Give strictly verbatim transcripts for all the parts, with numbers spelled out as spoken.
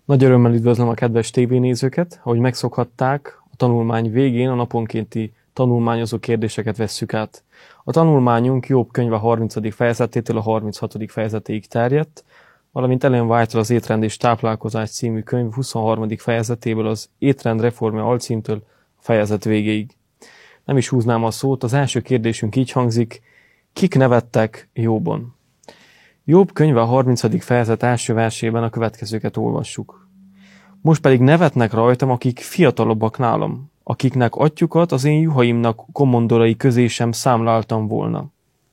Nagy örömmel üdvözlöm a kedves tévénézőket, ahogy megszokhatták, a tanulmány végén a naponkénti tanulmányozó kérdéseket vesszük át. A tanulmányunk Jobb könyve harmincadik fejezetétől a harminchatodik fejezetéig terjedt, valamint Ellen White-tól az Étrend és táplálkozás című könyv huszonharmadik fejezetéből az Étrend reformja alcímtől a fejezet végéig. Nem is húznám a szót, az első kérdésünk így hangzik: kik nevettek Jobbon? Jobb könyve a harmincadik fejezet első versében a következőket olvassuk. Most pedig nevetnek rajtam, akik fiatalabbak nálam, akiknek atyukat az én juhaimnak komondorai közé sem számláltam volna.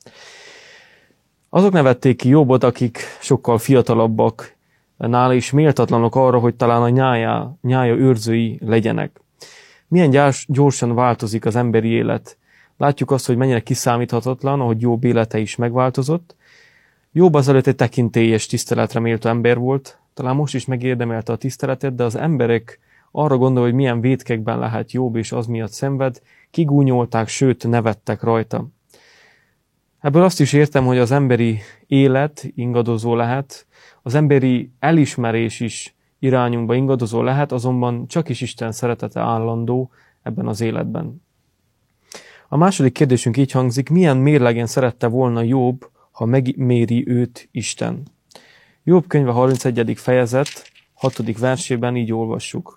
Azok nevették ki Jobbot, akik sokkal fiatalabbak nála, és méltatlanok arra, hogy talán a nyája, nyája őrzői legyenek. Milyen gyárs, gyorsan változik az emberi élet. Látjuk azt, hogy mennyire kiszámíthatatlan, ahogy Jobb élete is megváltozott. Jobb azelőtt egy tekintélyes, tiszteletre méltó ember volt, talán most is megérdemelte a tiszteletet, de az emberek arra gondol, hogy milyen vétkekben lehet Jobb, és az miatt szenved, kigúnyolták, sőt nevettek rajta. Ebből azt is értem, hogy az emberi élet ingadozó lehet, az emberi elismerés is irányunkba ingadozó lehet, azonban csak is Isten szeretete állandó ebben az életben. A második kérdésünk így hangzik: milyen mérlegen szerette volna Jobb, ha megméri őt Isten? Jobb könyve harmincegyedik fejezet hatodik versében így olvassuk.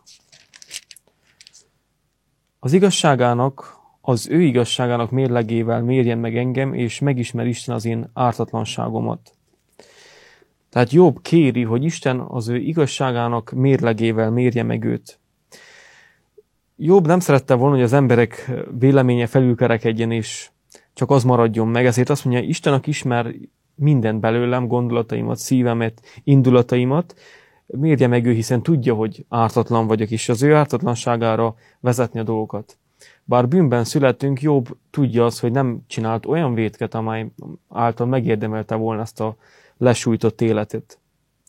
Az igazságának, az ő igazságának mérlegével mérjen meg engem, és megismer Isten az én ártatlanságomat. Tehát Jobb kéri, hogy Isten az ő igazságának mérlegével mérje meg őt. Jobb nem szerette volna, hogy az emberek véleménye felülkerekedjen, és csak az maradjon meg. Ezért azt mondja, Isten, aki ismer mindent belőlem, gondolataimat, szívemet, indulataimat, mérje meg ő, hiszen tudja, hogy ártatlan vagyok, és az ő ártatlanságára vezetni a dolgokat. Bár bűnben születünk, Jobb tudja azt, hogy nem csinált olyan vétket, amely által megérdemelte volna ezt a lesújtott életet.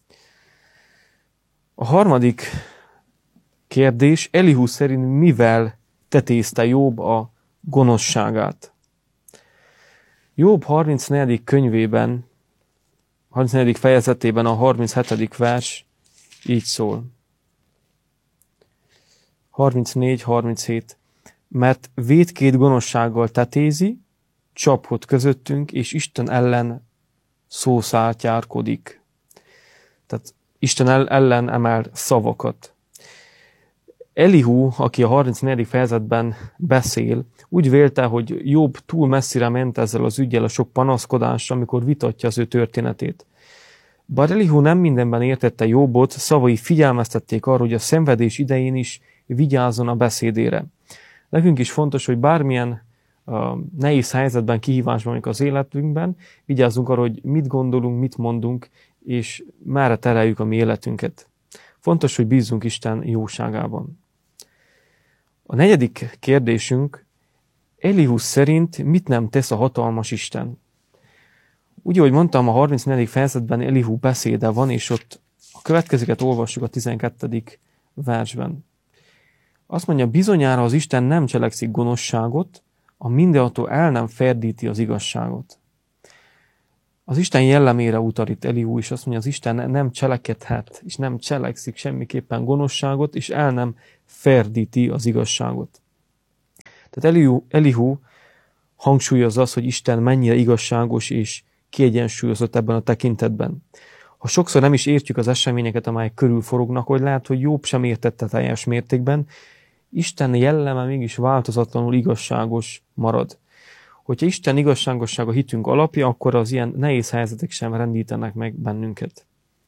A harmadik kérdés: Elihu szerint mivel tetézte Jobb a gonoszságát? Jobb harmincnegyedik könyvében, harmincnegyedik fejezetében a harminchetedik vers így szól. harmincnégy harminchét. Mert vétkét gonoszsággal tetézi, csapott közöttünk, és Isten ellen szószáltyárkodik. Tehát Isten ellen emel szavakat. Elihu, aki a harmincnegyedik fejezetben beszél, úgy vélte, hogy Jobb túl messzire ment ezzel az üggyel a sok panaszkodással, amikor vitatja az ő történetét. Bár Elihu nem mindenben értette Jobbot, szavai figyelmeztették arra, hogy a szenvedés idején is vigyázzon a beszédére. Nekünk is fontos, hogy bármilyen uh, nehéz helyzetben, kihívásban vagyunk az életünkben, vigyázzunk arra, hogy mit gondolunk, mit mondunk, és merre tereljük a mi életünket. Fontos, hogy bízzunk Isten jóságában. A negyedik kérdésünk: Elihu szerint mit nem tesz a hatalmas Isten? Úgy, ahogy mondtam, a harmincnegyedik fejezetben Elihu beszéde van, és ott a következőket olvassuk a tizenkettedik versben. Azt mondja, bizonyára az Isten nem cselekszik gonoszságot, a mindenható el nem ferdíti az igazságot. Az Isten jellemére utal itt Elihu, és azt mondja, az Isten nem cselekedhet, és nem cselekszik semmiképpen gonoszságot, és el nem ferdíti az igazságot. Tehát Elihu, Elihu hangsúlyozza azt, hogy Isten mennyire igazságos és kiegyensúlyozott ebben a tekintetben. Ha sokszor nem is értjük az eseményeket, amelyek körülforognak, hogy lehet, hogy Jobb sem értette teljes mértékben, Isten jelleme mégis változatlanul igazságos marad. Hogyha Isten igazságossága hitünk alapja, akkor az ilyen nehéz helyzetek sem rendítenek meg bennünket.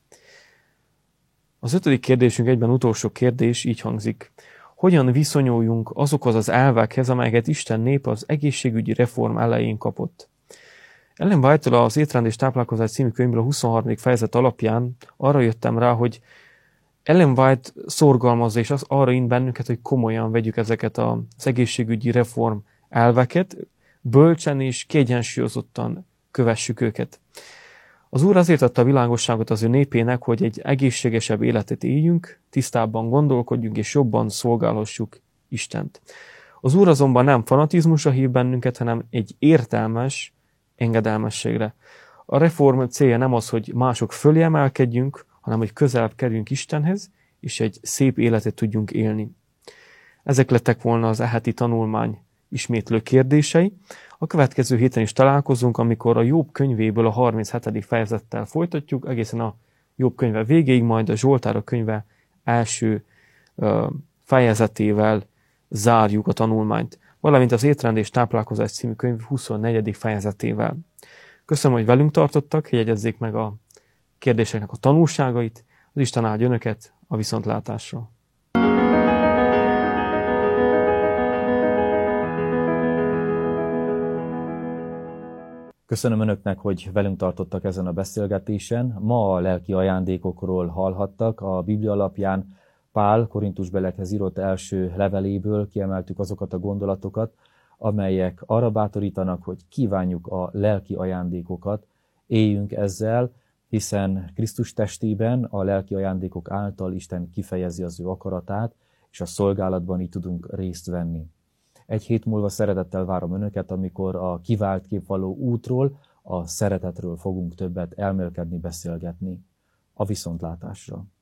Az ötödik kérdésünk egyben utolsó kérdés így hangzik. Hogyan viszonyuljunk azokhoz az elvekhez, amelyeket Isten népe az egészségügyi reform elején kapott? Ellen White-tól az Étrend és táplálkozás című könyvből a huszonharmadik fejezet alapján arra jöttem rá, hogy Ellen White szorgalmazza, és az arra int bennünket, hogy komolyan vegyük ezeket az egészségügyi reform elveket, bölcsen és kiegyensúlyozottan kövessük őket. Az Úr azért adta a világosságot az ő népének, hogy egy egészségesebb életet éljünk, tisztábban gondolkodjunk és jobban szolgálhassuk Istent. Az Úr azonban nem fanatizmusra hív bennünket, hanem egy értelmes engedelmességre. A reform célja nem az, hogy mások fölé emelkedjünk, hanem hogy közelebb kerüljünk Istenhez, és egy szép életet tudjunk élni. Ezek lettek volna az e heti tanulmány ismétlő kérdései. A következő héten is találkozunk, amikor a Jobb könyvéből a harminchetedik fejezettel folytatjuk, egészen a Jobb könyve végéig, majd a Zsoltárok könyve első uh, fejezetével zárjuk a tanulmányt, valamint az Étrend és táplálkozás című könyv huszonnegyedik fejezetével. Köszönöm, hogy velünk tartottak, jegyezzék meg a kérdéseknek a tanulságait, az Isten áldja önöket a viszontlátásra. Köszönöm önöknek, hogy velünk tartottak ezen a beszélgetésen. Ma a lelki ajándékokról hallhattak. A Biblia alapján Pál Korintusbeliekhez írott első leveléből kiemeltük azokat a gondolatokat, amelyek arra bátorítanak, hogy kívánjuk a lelki ajándékokat, éljünk ezzel, hiszen Krisztus testében a lelki ajándékok által Isten kifejezi az ő akaratát, és a szolgálatban így tudunk részt venni. Egy hét múlva szeretettel várom önöket, amikor a kiváltképp való útról, a szeretetről fogunk többet elmélkedni, beszélgetni. A viszontlátásra!